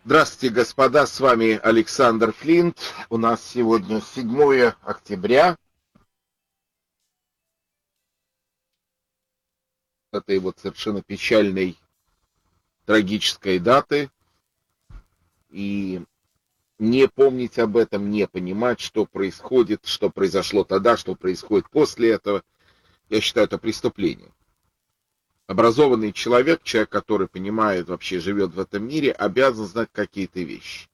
Здравствуйте, господа, с вами Александр Флинт. У нас сегодня 7 октября, этой вот совершенно печальной, трагической даты. И не помнить об этом, не понимать, что происходит, что произошло тогда, что происходит после этого, я считаю, это преступление. Образованный человек, человек, который понимает, вообще живет в этом мире, обязан знать какие-то вещи.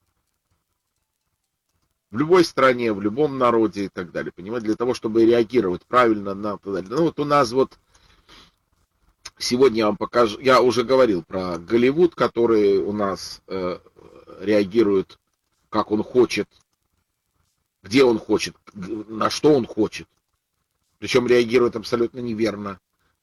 В любой стране, в любом народе и так далее, понимаете, для того, чтобы реагировать правильно на так далее. Ну вот у нас вот сегодня я вам покажу, я уже говорил про Голливуд, который у нас реагирует, как он хочет, где он хочет, на что он хочет. Причем реагирует абсолютно неверно.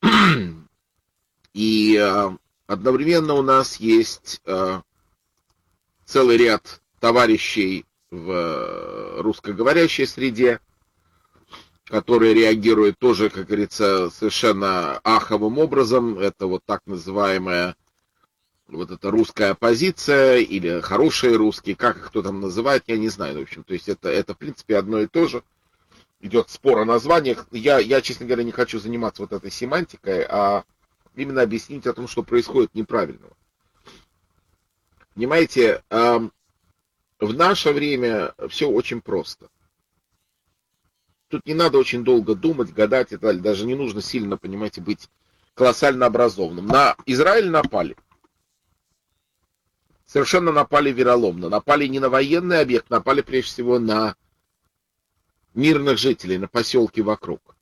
И одновременно у нас есть целый ряд товарищей в русскоговорящей среде, которые реагируют тоже, как говорится, совершенно аховым образом. Это вот так называемая вот эта русская оппозиция или хорошие русские, как их кто там называет, я не знаю. В общем, то есть это в принципе одно и то же. Идет спор о названиях. Я, честно говоря, не хочу заниматься вот этой семантикой, а именно объяснить о том, что происходит неправильного. Понимаете, в наше время все очень просто. Тут не надо очень долго думать, гадать и так далее. Даже не нужно сильно, понимаете, быть колоссально образованным. На Израиль напали. Совершенно напали вероломно. Напали не на военный объект, напали прежде всего на мирных жителей, на поселки вокруг.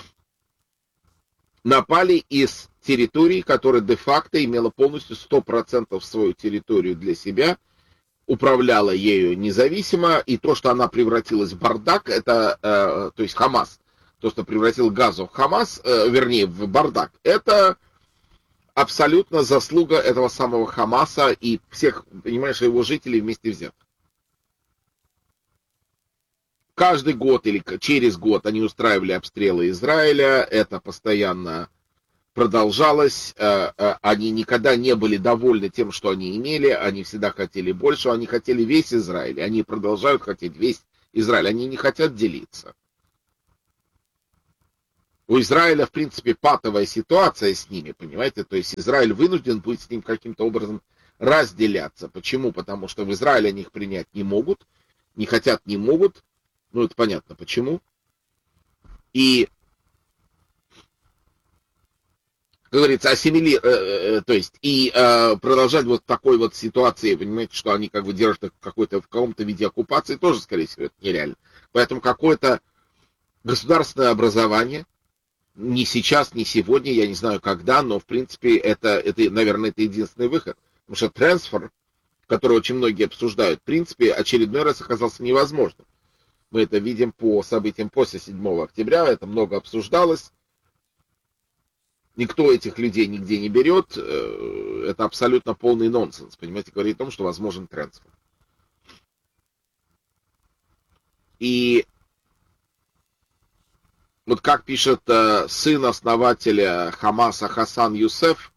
Напали из территории, которая де-факто имела полностью 100% свою территорию для себя, управляла ею независимо, и то, что она превратилась в бардак, это, то есть Хамас, то, что превратил Газу в Хамас, вернее, в бардак, это абсолютно заслуга этого самого Хамаса и всех, понимаешь, его жителей вместе взятых. Каждый год или через год они устраивали обстрелы Израиля, это постоянно продолжалось, они никогда не были довольны тем, что они имели, они всегда хотели больше, они хотели весь Израиль, они продолжают хотеть весь Израиль, они не хотят делиться. У Израиля, в принципе, патовая ситуация с ними, понимаете, то есть Израиль вынужден будет с ним каким-то образом разделяться. Почему? Потому что в Израиле они их принять не могут, не хотят, не могут, ну это понятно почему. И как говорится, то есть, и продолжать вот в такой вот ситуации, понимаете, что они как бы держат в каком-то виде оккупации, тоже, скорее всего, это нереально. Поэтому какое-то государственное образование, не сейчас, не сегодня, я не знаю когда, но, в принципе, наверное, это единственный выход. Потому что трансфер, который очень многие обсуждают, в принципе, очередной раз оказался невозможным. Мы это видим по событиям после 7 октября, это много обсуждалось. Никто этих людей нигде не берет. Это абсолютно полный нонсенс. Понимаете, говорит о том, что возможен трансфер. И вот как пишет сын основателя Хамаса Хасан Юсеф,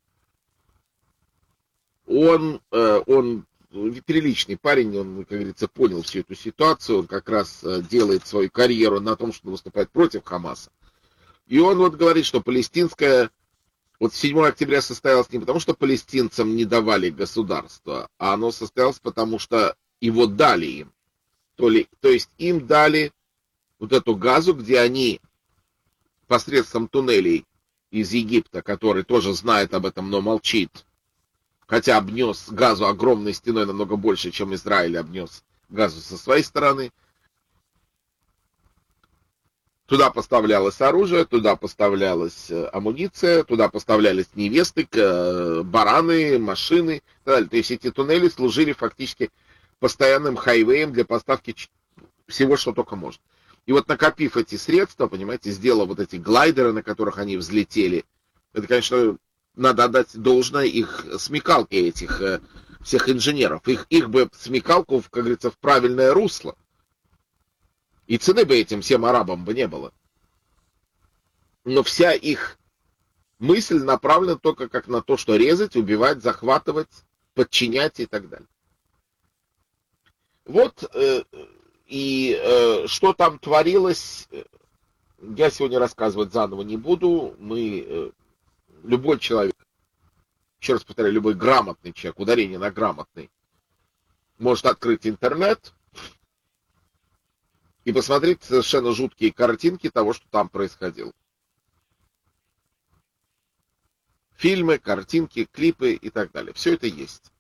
он приличный парень, он, как говорится, понял всю эту ситуацию, он как раз делает свою карьеру на том, что выступает против Хамаса. И он вот говорит, что палестинская вот 7 октября состоялось не потому, что палестинцам не давали государство, а оно состоялось потому, что его дали им. То есть им дали вот эту Газу, где они посредством туннелей из Египта, который тоже знает об этом, но молчит, хотя обнес Газу огромной стеной намного больше, чем Израиль обнес Газу со своей стороны. Туда поставлялось оружие, туда поставлялась амуниция, туда поставлялись невесты, бараны, машины и так далее. То есть эти туннели служили фактически постоянным хайвеем для поставки всего, что только можно. И вот накопив эти средства, понимаете, сделав вот эти глайдеры, на которых они взлетели, это, конечно, надо отдать должное их смекалке этих всех инженеров. Их бы смекалку, как говорится, в правильное русло. И цены бы этим всем арабам бы не было. Но вся их мысль направлена только как на то, что резать, убивать, захватывать, подчинять и так далее. Вот, что там творилось, я сегодня рассказывать заново не буду. Любой человек, еще раз повторяю, любой грамотный человек, ударение на грамотный, может открыть интернет и посмотреть совершенно жуткие картинки того, что там происходило. Фильмы, картинки, клипы и так далее. Все это есть.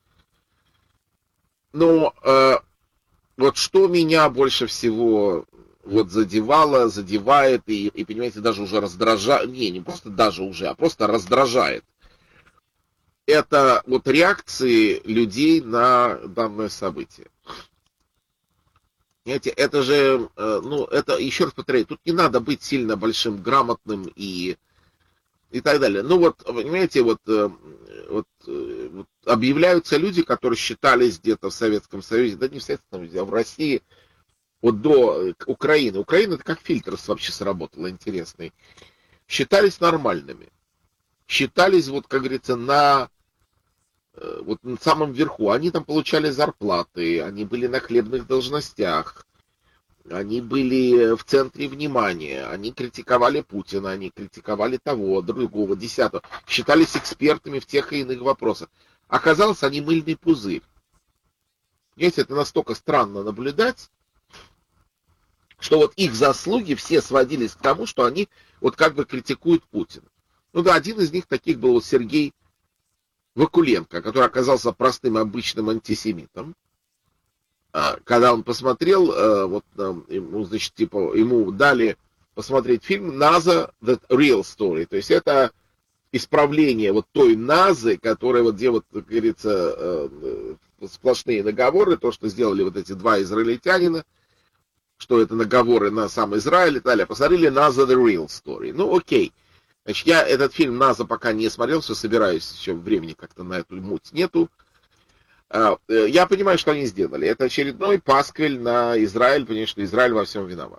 Но вот что меня больше всего вот задевает и, понимаете, даже уже раздражает, не просто даже уже, а просто раздражает, это вот реакции людей на данное событие. Понимаете, это же, это, еще раз повторяю, тут не надо быть сильно большим, грамотным и так далее. Ну вот, понимаете, вот объявляются люди, которые считались где-то в Советском Союзе, да не в Советском Союзе, а в России, вот до Украины. Украина это как фильтр вообще сработала, интересный. Считались нормальными. Считались, вот, как говорится, на самом верху. Они там получали зарплаты, они были на хлебных должностях, они были в центре внимания, они критиковали Путина, они критиковали того, другого, десятого, считались экспертами в тех и иных вопросах. Оказалось, они мыльный пузырь. Если это настолько странно наблюдать, что вот их заслуги все сводились к тому, что они вот как бы критикуют Путина. Ну да, один из них таких был вот Сергей Вакуленко, который оказался простым обычным антисемитом. Когда он посмотрел, значит, типа, ему дали посмотреть фильм «NASA The Real Story». То есть это исправление вот той НАЗы, которая вот где вот, как говорится, сплошные наговоры, то, что сделали вот эти два израильтянина, что это наговоры на сам Израиль и так далее. Посмотрели «NASA The Real Story». Ну, окей. Значит, я этот фильм «НАЗа» пока не смотрел, все собираюсь, еще времени как-то на эту муть нету. Я понимаю, что они сделали. Это очередной пасквиль на Израиль, потому что Израиль во всем виноват.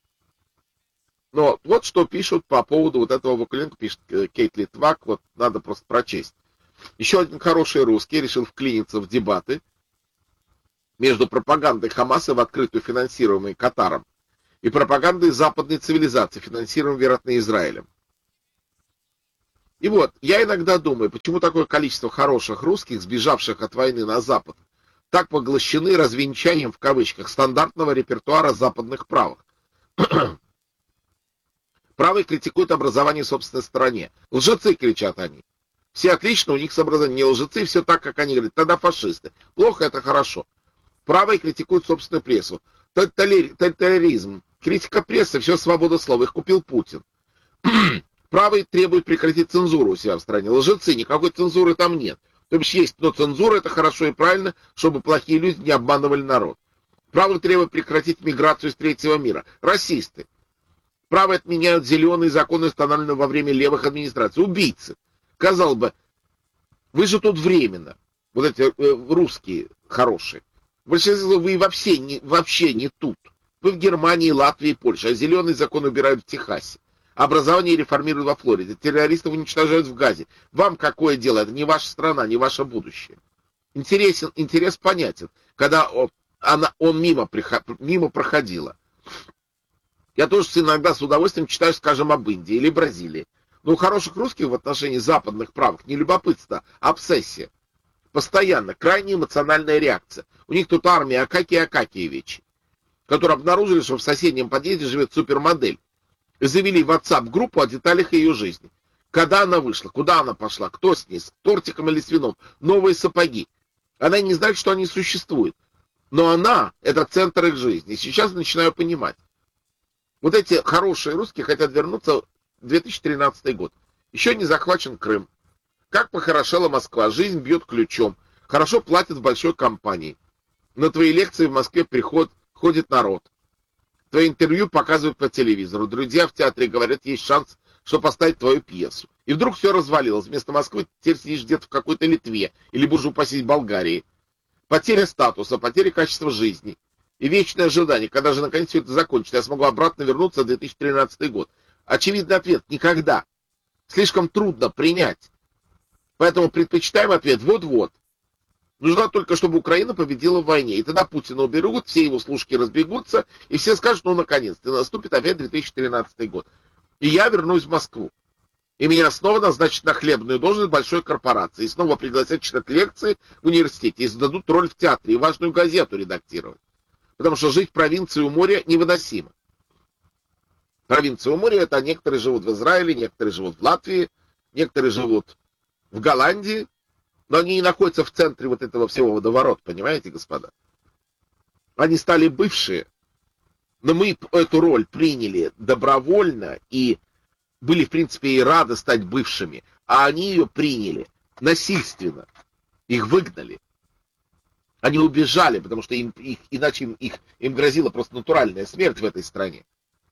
Но вот что пишут по поводу вот этого Вакуленко, пишет Кейт Литвак, вот надо просто прочесть. Еще один хороший русский решил вклиниться в дебаты между пропагандой Хамаса, в открытую финансируемой Катаром, и пропагандой западной цивилизации, финансируемой, вероятно, Израилем. И вот, я иногда думаю, почему такое количество хороших русских, сбежавших от войны на Запад, так поглощены развенчанием, в кавычках, стандартного репертуара западных правых. Правые критикуют образование в собственной стране. Лжецы, кричат они. Все отлично, у них с образованием не лжецы, все так, как они говорят. Тогда фашисты. Плохо, это хорошо. Правые критикуют собственную прессу. Тоталитаризм. Критика прессы, все свобода слова. Их купил Путин. Правые требуют прекратить цензуру у себя в стране. Лжецы, никакой цензуры там нет. То бишь есть, но цензура это хорошо и правильно, чтобы плохие люди не обманывали народ. Правые требуют прекратить миграцию из третьего мира. Расисты. Правые отменяют зеленые законы, установленные во время левых администраций. Убийцы. Казалось бы, вы же тут временно. Вот эти русские хорошие. Большинство вы вообще не тут. Вы в Германии, Латвии, Польше. А зеленый закон убирают в Техасе. Образование реформируют во Флориде. Террористов уничтожают в Газе. Вам какое дело? Это не ваша страна, не ваше будущее. Интерес понятен. Когда он мимо проходила. Я тоже иногда с удовольствием читаю, скажем, об Индии или Бразилии. Но у хороших русских в отношении западных правых не любопытство, а обсессия. Постоянно, крайне эмоциональная реакция. У них тут армия Акакиевичей, которые обнаружили, что в соседнем подъезде живет супермодель. И завели в WhatsApp-группу о деталях ее жизни. Когда она вышла, куда она пошла, кто с ней, с тортиком или с вином, новые сапоги. Она не знает, что они существуют. Но она — это центр их жизни. И сейчас начинаю понимать. Вот эти хорошие русские хотят вернуться в 2013 год. Еще не захвачен Крым. Как похорошела Москва. Жизнь бьет ключом. Хорошо платят в большой компании. На твои лекции в Москве ходит народ. Твои интервью показывают по телевизору. Друзья в театре говорят, есть шанс, что поставить твою пьесу. И вдруг все развалилось. Вместо Москвы теперь сидишь где-то в какой-то Литве. Или, боже упаси, Болгарии. Потеря статуса, потеря качества жизни. И вечное ожидание, когда же наконец все это закончится, я смогу обратно вернуться в 2013 год. Очевидный ответ – никогда. Слишком трудно принять. Поэтому предпочитаем ответ вот-вот. Нужно только, чтобы Украина победила в войне. И тогда Путина уберут, все его служки разбегутся, и все скажут, ну, наконец-то, наступит опять 2013 год. И я вернусь в Москву. И меня снова назначат на хлебную должность большой корпорации. И снова пригласят читать лекции в университете. И зададут роль в театре, и важную газету редактировать. Потому что жить в провинции у моря невыносимо. Провинция у моря — это некоторые живут в Израиле, некоторые живут в Латвии, некоторые живут в Голландии. Но они не находятся в центре вот этого всего водоворота, понимаете, господа? Они стали бывшие, но мы эту роль приняли добровольно и были, в принципе, и рады стать бывшими, а они ее приняли насильственно. Их выгнали. Они убежали, потому что иначе им грозила просто натуральная смерть в этой стране.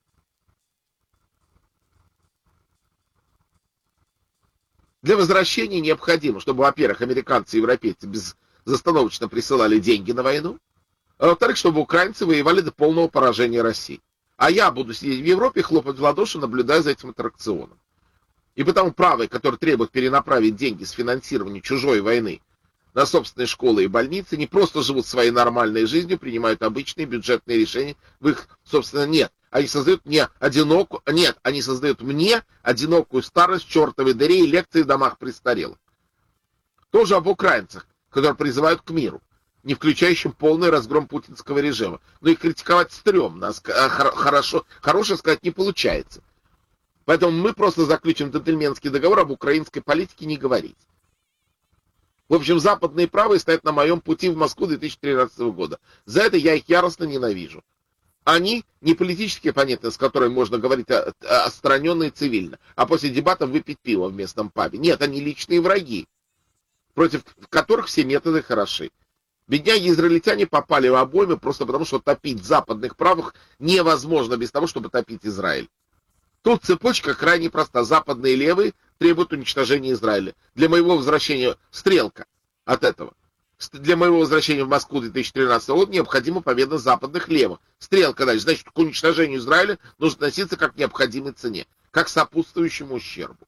Для возвращения необходимо, чтобы, во-первых, американцы и европейцы безостановочно присылали деньги на войну, а во-вторых, чтобы украинцы воевали до полного поражения России. А я буду сидеть в Европе, хлопать в ладоши, наблюдая за этим аттракционом. И потому правые, которые требуют перенаправить деньги с финансирования чужой войны на собственные школы и больницы, не просто живут своей нормальной жизнью, принимают обычные бюджетные решения, в их, собственно, нет. Они создают они создают мне одинокую старость в чертовой дыре и лекции в домах престарелых. Тоже об украинцах, которые призывают к миру, не включающим полный разгром путинского режима. Но их критиковать стрёмно, хорошее сказать не получается. Поэтому мы просто заключим джентльменский договор об украинской политике не говорить. В общем, западные правые стоят на моем пути в Москву 2013 года. За это я их яростно ненавижу. Они не политические оппоненты, с которыми можно говорить отстраненно и цивильно, а после дебатов выпить пиво в местном пабе. Нет, они личные враги, против которых все методы хороши. Бедняги-израильтяне попали в обоймы просто потому, что топить западных правых невозможно без того, чтобы топить Израиль. Тут цепочка крайне проста. Западные левые требуют уничтожения Израиля. Для моего возвращения стрелка от этого. Для моего возвращения в Москву 2013 года необходима победа западных левых. Стрелка дальше. Значит, к уничтожению Израиля нужно относиться как к необходимой цене, как к сопутствующему ущербу.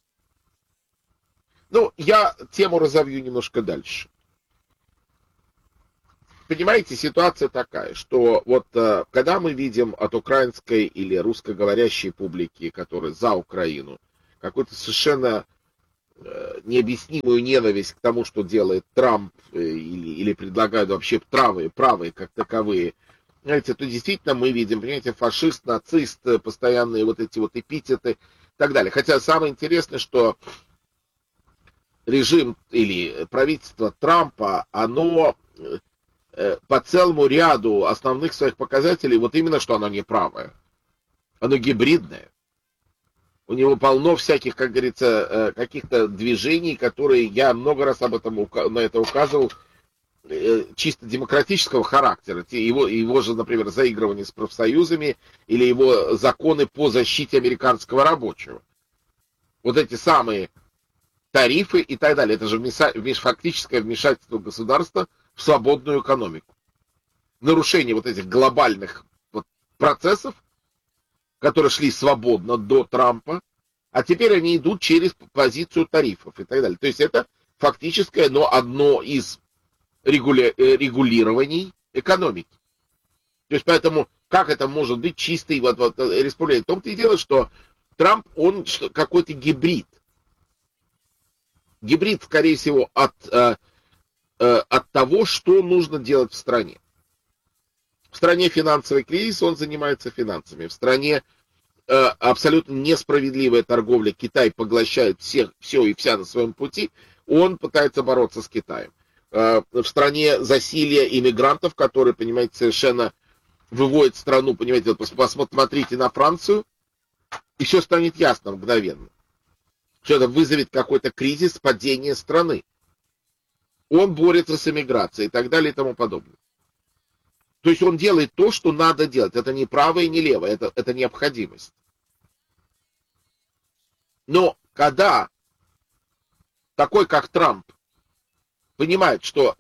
Ну, я тему разовью немножко дальше. Понимаете, ситуация такая, что вот когда мы видим от украинской или русскоговорящей публики, которые за Украину, какую-то совершенно необъяснимую ненависть к тому, что делает Трамп, или предлагают вообще правые как таковые, знаете, то действительно мы видим, понимаете, фашист, нацист, постоянные вот эти вот эпитеты и так далее. Хотя самое интересное, что режим или правительство Трампа, оно по целому ряду основных своих показателей, вот именно что оно не правое, оно гибридное. У него полно всяких, как говорится, каких-то движений, которые я много раз на это указывал, чисто демократического характера. Его же, например, заигрывание с профсоюзами или его законы по защите американского рабочего. Вот эти самые тарифы и так далее. Это же фактическое вмешательство государства в свободную экономику. Нарушение вот этих глобальных вот процессов, которые шли свободно до Трампа, а теперь они идут через позицию тарифов и так далее. То есть это фактическое, но одно из регулирований экономики. То есть поэтому, как это может быть чистый республика? В том-то и дело, что Трамп, он какой-то гибрид. Гибрид, скорее всего, от того, что нужно делать в стране. В стране финансовый кризис, он занимается финансами. В стране абсолютно несправедливая торговля, Китай поглощает все и вся на своем пути, он пытается бороться с Китаем. В стране засилье иммигрантов, которые, понимаете, совершенно выводят страну, понимаете, посмотрите на Францию, и все станет ясно мгновенно, что это вызовет какой-то кризис, падение страны. Он борется с иммиграцией и так далее и тому подобное. То есть он делает то, что надо делать. Это не правое и не левое, это необходимость. Но когда такой, как Трамп, понимает, что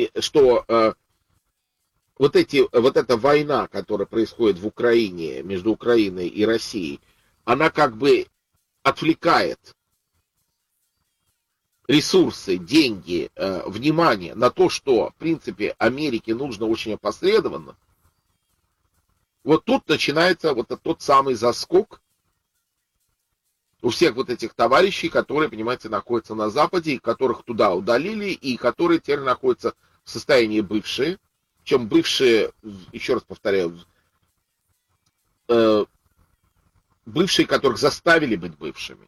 вот эта война, которая происходит в Украине, между Украиной и Россией, она как бы отвлекает ресурсы, деньги, внимание на то, что, в принципе, Америке нужно очень опосредованно, вот тут начинается вот тот самый заскок у всех вот этих товарищей, которые, понимаете, находятся на Западе, и которых туда удалили, и которые теперь находятся в состоянии бывшие, причем бывшие, еще раз повторяю, бывшие, которых заставили быть бывшими.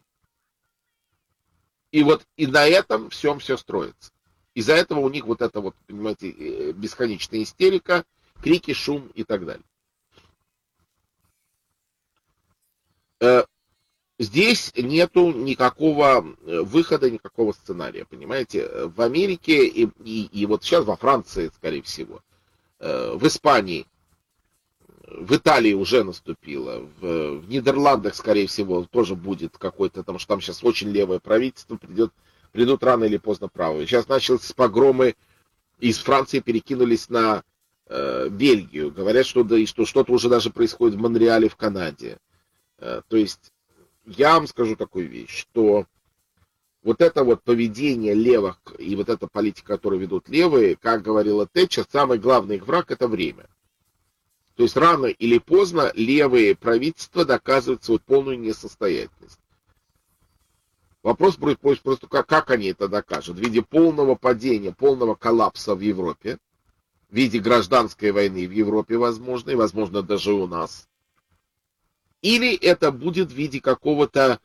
И вот и на этом всем все строится. Из-за этого у них вот это вот, понимаете, бесконечная истерика, крики, шум и так далее. Здесь нету никакого выхода, никакого сценария, понимаете? В Америке и вот сейчас во Франции, скорее всего, в Испании, в Италии уже наступило, в Нидерландах, скорее всего, тоже будет какой-то, потому что там сейчас очень левое правительство, придут рано или поздно правые. Сейчас начались погромы, из Франции перекинулись на Бельгию. Говорят, что что-то уже даже происходит в Монреале, в Канаде. То есть я вам скажу такую вещь, что вот это вот поведение левых и вот эта политика, которую ведут левые, как говорила Тэтчер, самый главный их враг — это время. То есть рано или поздно левые правительства доказывают свою полную несостоятельность. Вопрос будет просто, как они это докажут. В виде полного падения, полного коллапса в Европе, в виде гражданской войны в Европе, возможно, и, возможно, даже у нас. Или это будет в виде какого-то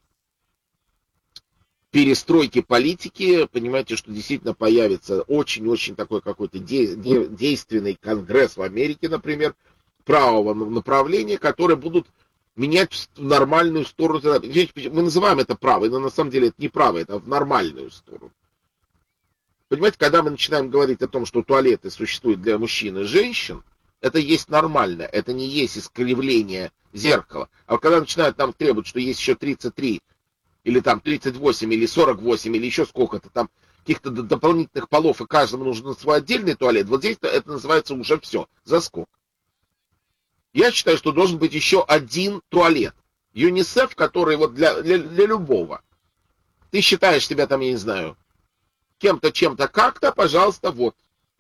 перестройки политики, понимаете, что действительно появится очень-очень такой какой-то действенный конгресс в Америке, например, правого направления, которые будут менять в нормальную сторону. Мы называем это правой, но на самом деле это не право, это в нормальную сторону. Понимаете, когда мы начинаем говорить о том, что туалеты существуют для мужчин и женщин, это есть нормально, это не есть искривление зеркала. А вот когда начинают нам требовать, что есть еще 33, или там 38, или 48, или еще сколько-то там каких-то дополнительных полов, и каждому нужен свой отдельный туалет, вот здесь это называется уже все, заскок. Я считаю, что должен быть еще один туалет. ЮНИСЕФ, который вот для любого. Ты считаешь себя там, я не знаю, кем-то, чем-то, как-то, пожалуйста, вот.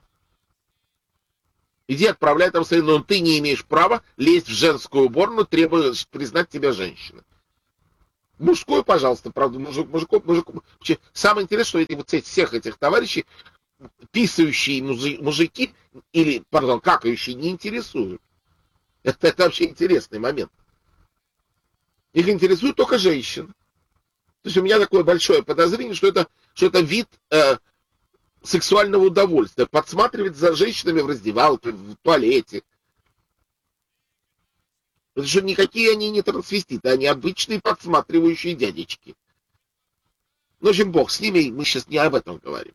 Иди отправляй там свои, но ты не имеешь права лезть в женскую уборную, требуя признать тебя женщиной. Мужскую, пожалуйста, правда, мужику. Самое интересное, что эти вот всех этих товарищей, писающие мужики, или, пардон, какающие, не интересуют. Это вообще интересный момент. Их интересует только женщины. То есть у меня такое большое подозрение, что это вид сексуального удовольствия. Подсматривать за женщинами в раздевалке, в туалете. Потому что никакие они не трансвеститы, они обычные подсматривающие дядечки. Ну, в общем, бог с ними, мы сейчас не об этом говорим.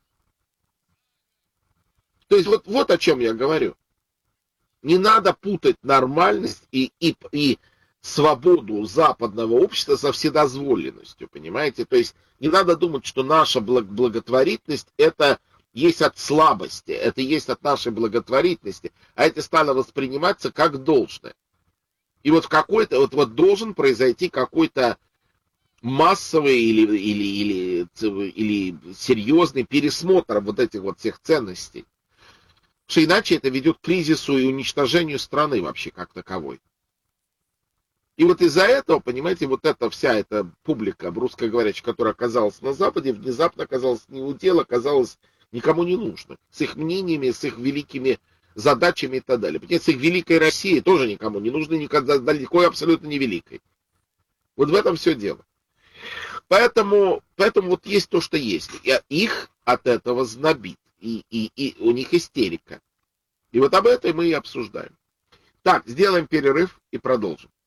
То есть вот о чем я говорю. Не надо путать нормальность и свободу западного общества со вседозволенностью, понимаете? То есть не надо думать, что наша благотворительность это есть от слабости, это есть от нашей благотворительности, а это стало восприниматься как должное. И вот в какой-то, вот должен произойти какой-то массовый или серьезный пересмотр вот этих вот всех ценностей. Потому что иначе это ведет к кризису и уничтожению страны вообще как таковой. И вот из-за этого, понимаете, вот эта вся эта публика русскоговорящая, которая оказалась на Западе, внезапно оказалась не у дела, оказалась никому не нужна. С их мнениями, с их великими задачами и так далее. Понимаете, с их великой Россией тоже никому не нужно, никогда далеко и абсолютно не великой. Вот в этом все дело. Поэтому вот есть то, что есть. И их от этого знобит. И у них истерика. И вот об этом мы и обсуждаем. Так, сделаем перерыв и продолжим.